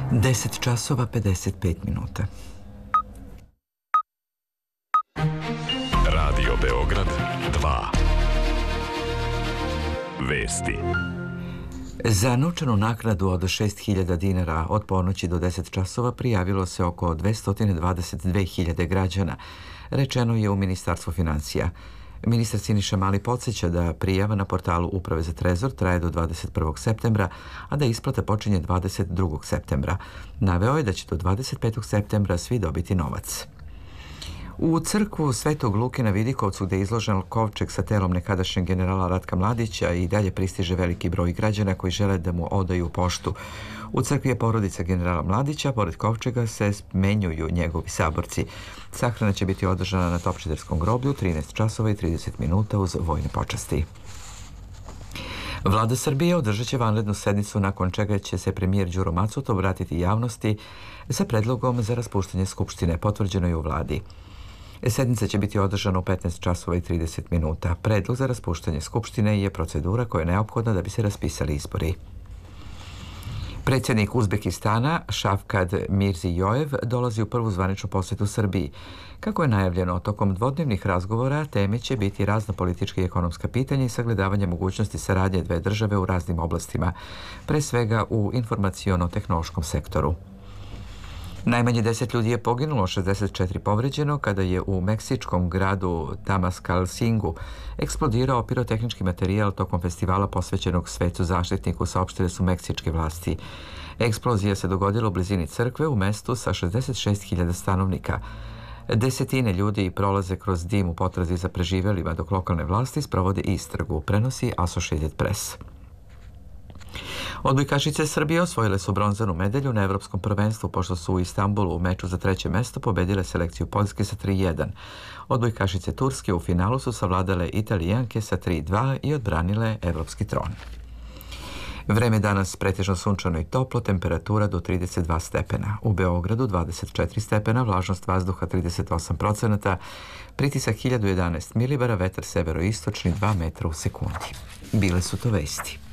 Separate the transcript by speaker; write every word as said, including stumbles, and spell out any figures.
Speaker 1: deset časova pedeset pet minuta.
Speaker 2: Radio Beograd dva. Vesti.
Speaker 1: Za novčanu naknadu od šest hiljada dinara od ponoći do deset časova prijavilo se oko dvesta dvadeset dve hiljade građana, rečeno je u Ministarstvu finansija. Ministar Siniša Mali podsjeća da prijava na portalu Uprave za trezor traje do dvadeset prvog septembra, a da isplata počinje dvadeset drugog septembra. Naveo je da će do dvadeset petog septembra svi dobiti novac. U crkvu Svetog Luke na Vidikovcu, gde je izložen kovčeg sa telom nekadašnjeg generala Ratka Mladića, i dalje pristiže veliki broj građana koji žele da mu odaju poštu. U crkvi je porodica generala Mladića, pored kovčega se menjuju njegovi saborci. Sahrana će biti održana na Topčiderskom groblju trinaest časova i trideset minuta uz vojne počasti. Vlada Srbije održat će vanrednu sednicu nakon čega će se premijer Đuro Macota obratiti javnosti sa predlogom za raspuštanje Skupštine, potvrđeno je u vladi. Sednica će biti održana u petnaest časova i trideset minuta. Predlog za raspuštanje Skupštine je procedura koja je neophodna da bi se raspisali izbori. Predsjednik Uzbekistana Šavkat Mirzijojev dolazi u prvu zvaničnu posjetu Srbiji. Kako je najavljeno, tokom dvodnevnih razgovora teme će biti razna politička i ekonomska pitanja i sagledavanje mogućnosti saradnje dve države u raznim oblastima, pre svega u informaciono-tehnološkom sektoru. Najmanje deset ljudi je poginulo, šezdeset četiri povređeno kada je u meksičkom gradu Tamascalcingu eksplodirao pirotehnički materijal tokom festivala posvećenog svetu zaštitniku, saopštile su meksičke vlasti. Eksplozija se dogodila u blizini crkve u mestu sa šezdeset šest hiljada stanovnika. Desetine ljudi prolaze kroz dim u potrazi za preživelima, dok lokalne vlasti sprovode istragu, prenosi Associated Press. Odbojkašice Srbije osvojile su bronzanu medalju na Evropskom prvenstvu pošto su u Istanbulu u meču za treće mesto pobedile selekciju Poljske sa tri jedan. Odbojkašice Turske u finalu su savladale Italijanke sa tri dva i odbranile evropski tron. Vreme danas pretežno sunčano i toplo, temperatura do trideset dva stepena. U Beogradu dvadeset četiri stepena, vlažnost vazduha trideset osam procenata, pritisak hiljadu jedanaest milibara, vetar severoistočni dva metra u sekundi. Bile su to vesti.